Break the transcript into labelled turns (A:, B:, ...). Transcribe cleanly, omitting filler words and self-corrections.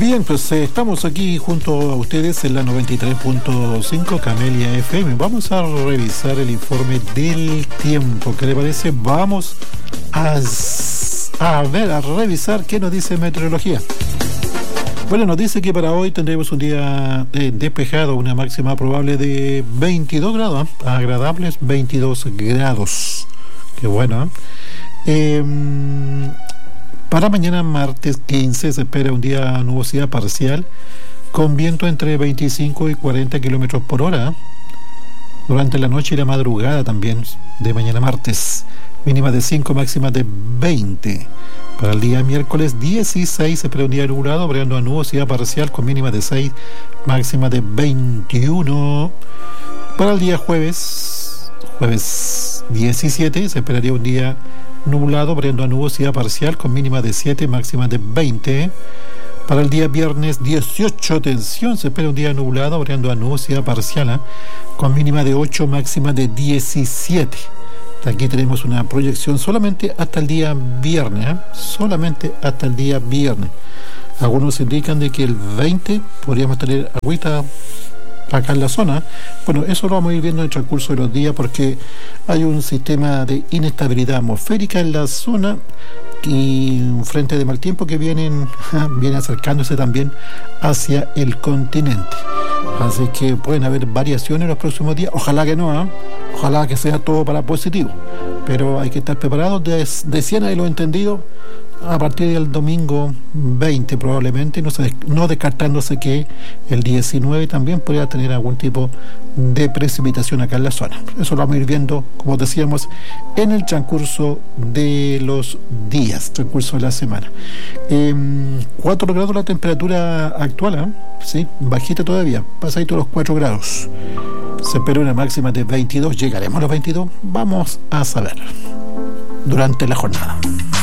A: Bien, pues estamos aquí junto a ustedes en la 93.5 Camelia FM. Vamos a revisar el informe del tiempo. ¿Qué le parece? Vamos a revisar qué nos dice meteorología. Bueno, nos dice que para hoy tendremos un día despejado, una máxima probable de 22 grados, agradables 22 grados. Qué bueno, para mañana martes 15 se espera un día nubosidad parcial con viento entre 25 y 40 kilómetros por hora. Durante la noche y la madrugada también de mañana martes, mínima de 5, máxima de 20. Para el día miércoles 16 se espera un día nublado, variando a nubosidad parcial con mínima de 6, máxima de 21. Para el día jueves 17 se esperaría un día nublado, variando a nubosidad parcial con mínima de 7, máxima de 20. Para el día viernes 18, atención, se espera un día nublado, variando a nubosidad parcial, con mínima de 8, máxima de 17. Aquí tenemos una proyección solamente hasta el día viernes, solamente hasta el día viernes. Algunos indican de que el 20 podríamos tener agüita acá en la zona. Bueno, eso lo vamos a ir viendo en el transcurso de los días porque hay un sistema de inestabilidad atmosférica en la zona y un frente de mal tiempo que viene acercándose también hacia el continente. Así que pueden haber variaciones en los próximos días. Ojalá que no, ojalá que sea todo para positivo. Pero hay que estar preparados. Decían ahí lo entendido, a partir del domingo 20 probablemente, no descartándose que el 19 también podría tener algún tipo de precipitación acá en la zona. Eso lo vamos a ir viendo, como decíamos, en el transcurso de los días, transcurso de la semana. 4 grados la temperatura actual, ¿sí? Bajita todavía, pasadito los 4 grados. Se espera una máxima de 22, ¿llegaremos a los 22? Vamos a saber durante la jornada.